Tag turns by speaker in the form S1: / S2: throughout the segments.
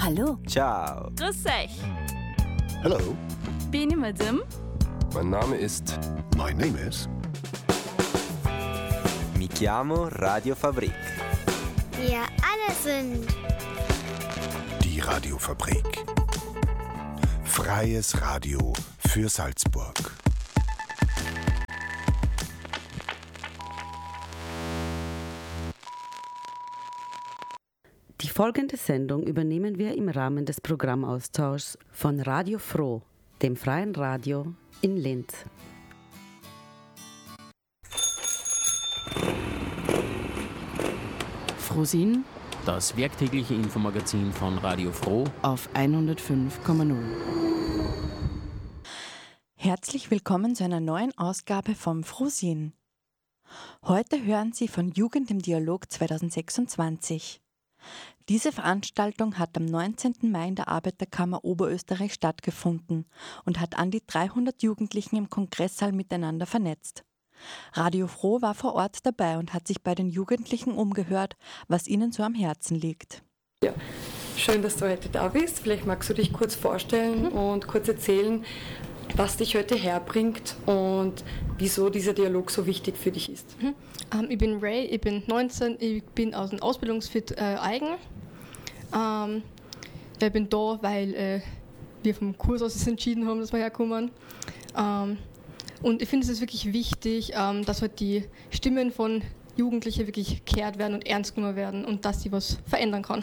S1: Hallo.
S2: Ciao.
S3: Grüß euch.
S4: Hello.
S3: Bin ich Madame?
S4: Mein Name ist... My name is...
S2: Mi chiamo Radio Fabrik.
S5: Wir alle sind
S4: Die Radiofabrik. Freies Radio für Salzburg.
S6: Die folgende Sendung übernehmen wir im Rahmen des Programmaustauschs von Radio Froh, dem freien Radio in Linz.
S7: Frohsinn, das werktägliche Infomagazin von Radio Froh
S8: auf 105,0.
S9: Herzlich willkommen zu einer neuen Ausgabe vom Frohsinn. Heute hören Sie von Jugend im Dialog 2026. Diese Veranstaltung hat am 19. Mai in der Arbeiterkammer Oberösterreich stattgefunden und hat an die 300 Jugendlichen im Kongresssaal miteinander vernetzt. Radio Froh war vor Ort dabei und hat sich bei den Jugendlichen umgehört, was ihnen so am Herzen liegt.
S10: Ja, schön, dass du heute da bist. Vielleicht magst du dich kurz vorstellen und kurz erzählen, was dich heute herbringt und wieso dieser Dialog so wichtig für dich ist.
S11: Ich bin Ray, ich bin 19, ich bin aus dem Ausbildungsfit Eigen. Ich bin da, weil wir vom Kurs aus entschieden haben, dass wir herkommen. Und ich finde, es ist wirklich wichtig, dass halt die Stimmen von Jugendlichen wirklich gehört werden und ernst genommen werden und dass sie was verändern kann.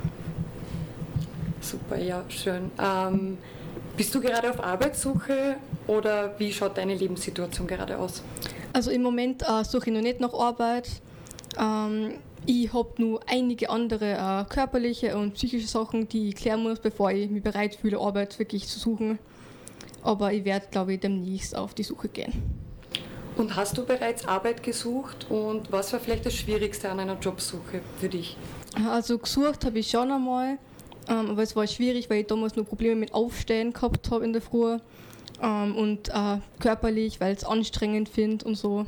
S10: Super, ja, schön. Bist du gerade auf Arbeitssuche oder wie schaut deine Lebenssituation gerade aus?
S11: Also im Moment suche ich noch nicht nach Arbeit. Ich habe nur einige andere körperliche und psychische Sachen, die ich klären muss, bevor ich mich bereit fühle, Arbeit wirklich zu suchen. Aber ich werde, glaube ich, demnächst auf die Suche gehen.
S10: Und hast du bereits Arbeit gesucht und was war vielleicht das Schwierigste an einer Jobsuche für dich?
S11: Also gesucht habe ich schon einmal, aber es war schwierig, weil ich damals noch Probleme mit Aufstehen gehabt habe in der Früh und körperlich, weil ich es anstrengend finde und so.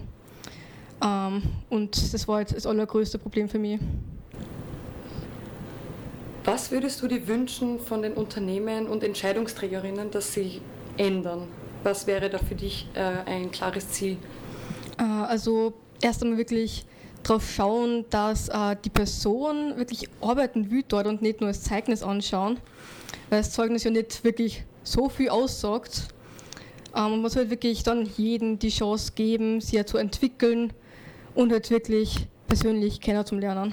S11: Und das war jetzt das allergrößte Problem für mich.
S10: Was würdest du dir wünschen von den Unternehmen und Entscheidungsträgerinnen, dass sie ändern? Was wäre da für dich ein klares Ziel?
S11: Also erst einmal wirklich darauf schauen, dass die Person wirklich arbeiten will dort und nicht nur das Zeugnis anschauen, weil das Zeugnis ja nicht wirklich so viel aussagt. Man muss halt wirklich dann jedem die Chance geben, sich zu entwickeln und halt wirklich persönlich kennenzulernen.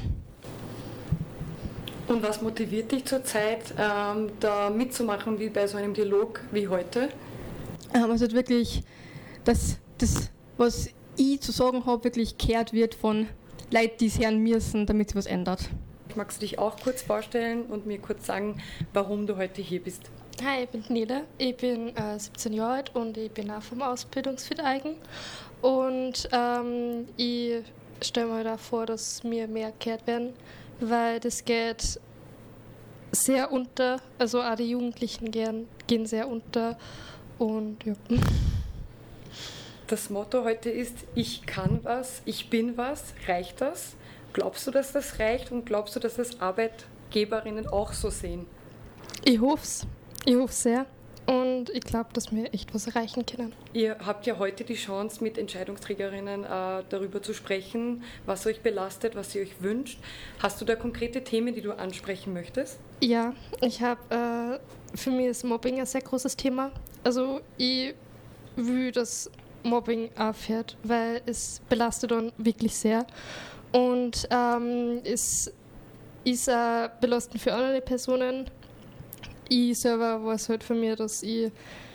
S10: Und was motiviert dich zurzeit, da mitzumachen, wie bei so einem Dialog wie heute?
S11: Also halt wirklich, dass das, was ich zu sagen habe, wirklich gehört wird von Leuten, die es hören müssen, damit sich was ändert.
S10: Magst du dich auch kurz vorstellen und mir kurz sagen, warum du heute hier bist?
S12: Hi, ich bin Nele, ich bin 17 Jahre alt und ich bin auch vom Ausbildungsfit Eigen. Und ich stelle mir da vor, dass mir mehr gehört werden, weil das geht sehr unter, also auch die Jugendlichen gehen sehr unter und ja.
S10: Das Motto heute ist, ich kann was, ich bin was. Reicht das? Glaubst du, dass das reicht und glaubst du, dass das Arbeitgeberinnen auch so sehen?
S12: Ich hoffe es. Ich hoffe sehr und ich glaube, dass wir echt was erreichen können.
S10: Ihr habt ja heute die Chance, mit Entscheidungsträgerinnen darüber zu sprechen, was euch belastet, was ihr euch wünscht. Hast du da konkrete Themen, die du ansprechen möchtest?
S12: Ja, für mich ist Mobbing ein sehr großes Thema. Also ich will, dass Mobbing aufhört, weil es belastet dann wirklich sehr. Und es ist auch belastend für andere Personen. Ich selber weiß halt für mich, dass ich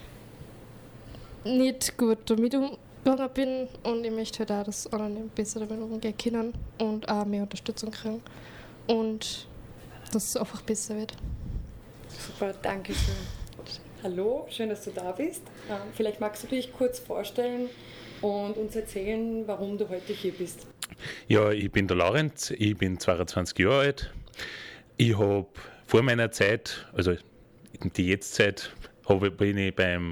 S12: nicht gut damit umgegangen bin und ich möchte halt auch, dass andere besser damit umgehen können und auch mehr Unterstützung kriegen und dass es einfach besser wird.
S10: Super, danke schön. Hallo, schön, dass du da bist. Vielleicht magst du dich kurz vorstellen und uns erzählen, warum du heute hier bist.
S13: Ja, ich bin der Laurenz, ich bin 22 Jahre alt. Ich habe vor meiner Zeit, also die Jetztzeit, bin ich bei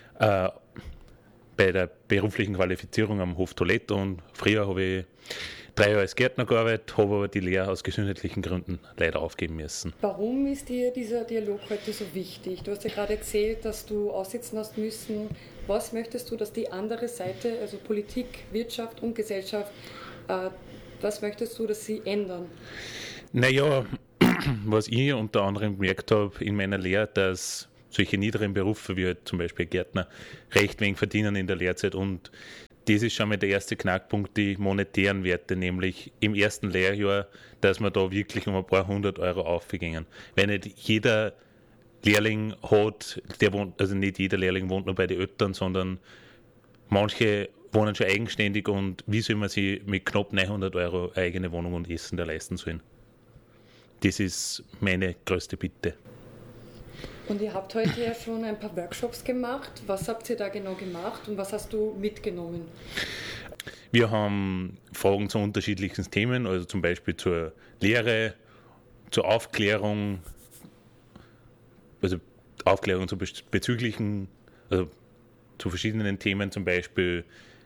S13: der beruflichen Qualifizierung am Hof Toilette und früher habe ich 3 Jahre als Gärtner gearbeitet, habe aber die Lehre aus gesundheitlichen Gründen leider aufgeben müssen.
S10: Warum ist dir dieser Dialog heute so wichtig? Du hast ja gerade erzählt, dass du aussitzen hast müssen. Was möchtest du, dass die andere Seite, also Politik, Wirtschaft und Gesellschaft, was möchtest du, dass sie ändern?
S13: Naja, was ich unter anderem gemerkt habe in meiner Lehre, dass solche niederen Berufe wie halt zum Beispiel Gärtner recht wenig verdienen in der Lehrzeit, und das ist schon mal der erste Knackpunkt, die monetären Werte, nämlich im ersten Lehrjahr, dass wir da wirklich um ein paar 100 Euro aufgehen. Weil nicht jeder Lehrling hat, also nicht jeder Lehrling wohnt nur bei den Eltern, sondern manche wohnen schon eigenständig, und wie soll man sich mit knapp 900 Euro eine eigene Wohnung und Essen da leisten sollen? Das ist meine größte Bitte.
S10: Und ihr habt heute ja schon ein paar Workshops gemacht. Was habt ihr da genau gemacht und was hast du mitgenommen?
S13: Wir haben Fragen zu unterschiedlichsten Themen, also zum Beispiel zur Lehre, zur Aufklärung, also Aufklärung zu bezüglichen, also zu verschiedenen Themen, zum Beispiel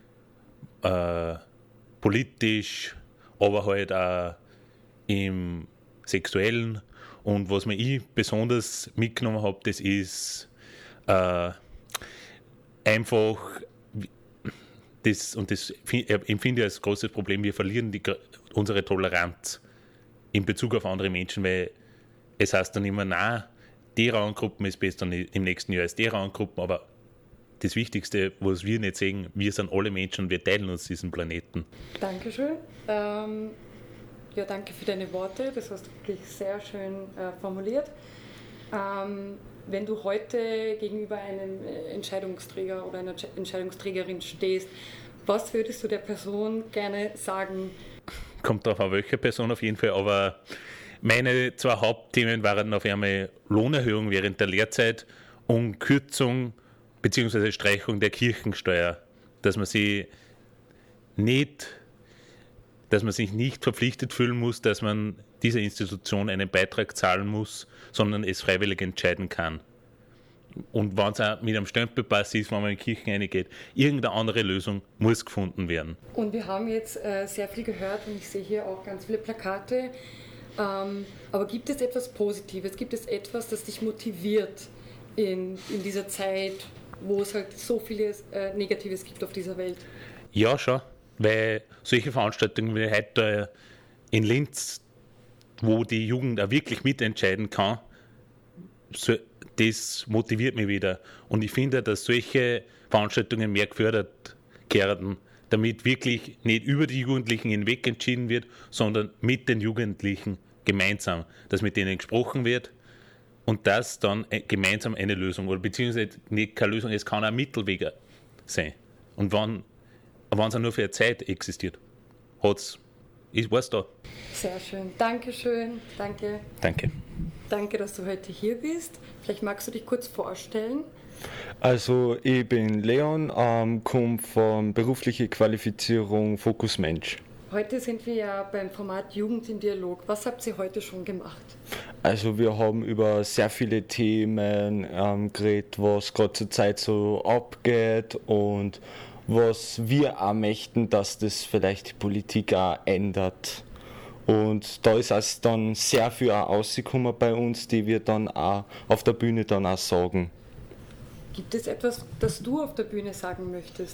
S13: politisch, aber halt auch im Sexuellen. Und was mir ich besonders mitgenommen habe, das ist einfach, das empfinde ich als großes Problem, wir verlieren unsere Toleranz in Bezug auf andere Menschen, weil es heißt dann immer, nein, die Raumgruppen ist besser im nächsten Jahr als die Raumgruppen, aber das Wichtigste, was wir nicht sehen, wir sind alle Menschen und wir teilen uns diesen Planeten.
S10: Dankeschön. Ja, danke für deine Worte, das hast du wirklich sehr schön formuliert. Wenn du heute gegenüber einem Entscheidungsträger oder einer Entscheidungsträgerin stehst, was würdest du der Person gerne sagen?
S13: Kommt darauf an, welche Person auf jeden Fall, aber meine 2 Hauptthemen waren auf einmal Lohnerhöhung während der Lehrzeit und Kürzung bzw. Streichung der Kirchensteuer, dass man sich nicht verpflichtet fühlen muss, dass man dieser Institution einen Beitrag zahlen muss, sondern es freiwillig entscheiden kann. Und wenn es auch mit einem Stempelpass ist, wenn man in Kirchen reingeht, irgendeine andere Lösung muss gefunden werden.
S10: Und wir haben jetzt sehr viel gehört und ich sehe hier auch ganz viele Plakate. Aber gibt es etwas Positives? Gibt es etwas, das dich motiviert in dieser Zeit, wo es halt so vieles Negatives gibt auf dieser Welt?
S13: Ja, schon. Weil solche Veranstaltungen wie heute in Linz, wo die Jugend auch wirklich mitentscheiden kann, das motiviert mich wieder. Und ich finde, dass solche Veranstaltungen mehr gefördert werden, damit wirklich nicht über die Jugendlichen hinweg entschieden wird, sondern mit den Jugendlichen gemeinsam, dass mit denen gesprochen wird und das dann gemeinsam eine Lösung, oder beziehungsweise nicht keine Lösung, es kann auch ein Mittelweg sein. Und wenn es auch nur für eine Zeit existiert, war es da.
S10: Sehr schön. Dankeschön. Danke.
S13: Danke.
S10: Danke, dass du heute hier bist. Vielleicht magst du dich kurz vorstellen.
S1: Also ich bin Leon, komme von beruflicher Qualifizierung Fokus Mensch.
S10: Heute sind wir ja beim Format Jugend im Dialog. Was habt ihr heute schon gemacht?
S1: Also wir haben über sehr viele Themen geredet, was gerade zur Zeit so abgeht und was wir auch möchten, dass das vielleicht die Politik auch ändert. Und da ist also dann sehr viel auch rausgekommen bei uns, die wir dann auch auf der Bühne dann auch sagen.
S10: Gibt es etwas, das du auf der Bühne sagen möchtest?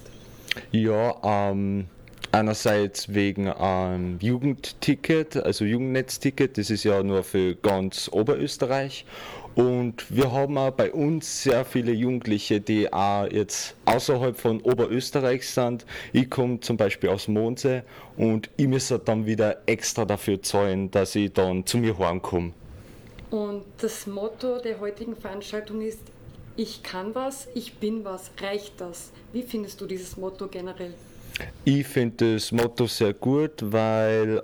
S1: Ja, einerseits wegen Jugendticket, also Jugendnetzticket, das ist ja nur für ganz Oberösterreich. Und wir haben auch bei uns sehr viele Jugendliche, die auch jetzt außerhalb von Oberösterreich sind. Ich komme zum Beispiel aus Mondsee und ich muss dann wieder extra dafür zahlen, dass ich dann zu mir heimkomme.
S10: Und das Motto der heutigen Veranstaltung ist: Ich kann was, ich bin was, reicht das? Wie findest du dieses Motto generell?
S1: Ich finde das Motto sehr gut, weil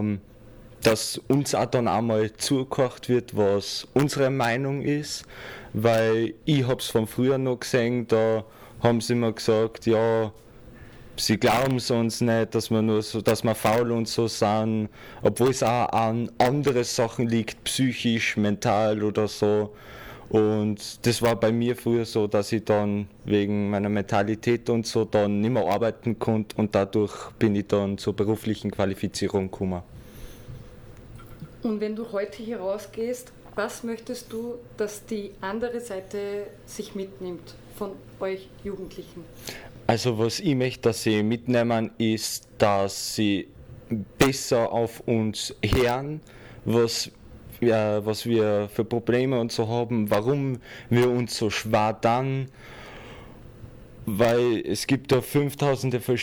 S1: dass uns auch dann einmal zugehört wird, was unsere Meinung ist, weil ich habe es von früher noch gesehen, da haben sie immer gesagt, ja, sie glauben es uns nicht, dass wir faul und so sind, obwohl es auch an andere Sachen liegt, psychisch, mental oder so. Und das war bei mir früher so, dass ich dann wegen meiner Mentalität und so dann nicht mehr arbeiten konnte und dadurch bin ich dann zur beruflichen Qualifizierung gekommen.
S10: Und wenn du heute hier rausgehst, was möchtest du, dass die andere Seite sich mitnimmt von euch Jugendlichen?
S1: Also was ich möchte, dass sie mitnehmen, ist, dass sie besser auf uns hören, was wir für Probleme und so haben, warum wir uns so schwer tun, weil es gibt da 5000